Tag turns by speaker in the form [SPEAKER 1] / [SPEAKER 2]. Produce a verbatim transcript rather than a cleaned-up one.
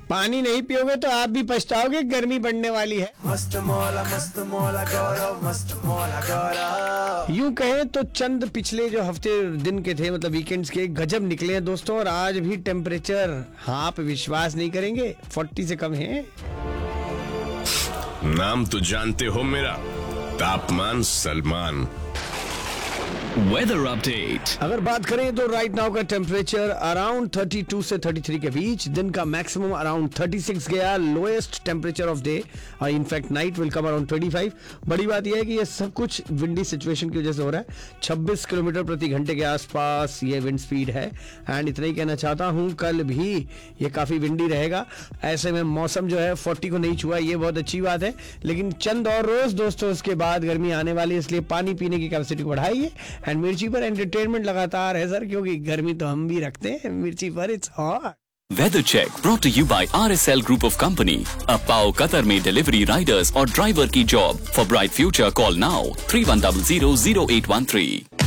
[SPEAKER 1] पानी नहीं पियोगे तो आप भी पछताओगे, गर्मी बढ़ने वाली है।
[SPEAKER 2] मस्त मौला मस्त मौला गौरव मस्त मौला गौरव।
[SPEAKER 1] यूं कहें तो चंद पिछले जो हफ्ते दिन के थे, मतलब वीकेंड्स के, गजब निकले हैं दोस्तों। और आज भी टेम्परेचर, हाँ आप विश्वास नहीं करेंगे, चालीस से कम है।
[SPEAKER 3] नाम तो जानते हो मेरा, तापमान सलमान।
[SPEAKER 4] Weather update.
[SPEAKER 1] अगर बात करें तो राइट नाउ का टेम्परेचर अराउंड बत्तीस से तैंतीस के बीच, दिन का मैक्सिमम अराउंड छत्तीस गया, लोएस्ट टेम्परेचर ऑफ डे और in fact night will come around पच्चीस। बड़ी बात यह है कि ये सब कुछ विंडी सिचुएशन की वजह से हो रहा है। छब्बीस किलोमीटर प्रति घंटे के आसपास ये विंड स्पीड है। एंड इतना ही कहना चाहता हूँ, कल भी ये काफी विंडी रहेगा। ऐसे में मौसम जो है चालीस को नहीं छुआ, ये बहुत अच्छी बात है। लेकिन चंद और रोज दोस्तों उसके बाद गर्मी आने वाली है, इसलिए पानी पीने की कैपेसिटी को बढ़ाइए। एंड मिर्ची पर एंटरटेनमेंट लगातार है सर, क्योंकि गर्मी तो हम भी रखते हैं, मिर्ची पर it's hot.
[SPEAKER 4] Weather check brought to you bye R S L group of company. अब पाओ कतर में डिलीवरी, राइडर्स और ड्राइवर की job. For bright future call now three one zero zero zero eight one three.